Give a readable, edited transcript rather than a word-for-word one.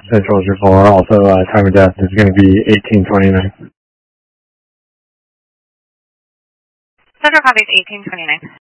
Central is your caller. Also, time of death is going to be 1829. Central copies 1829.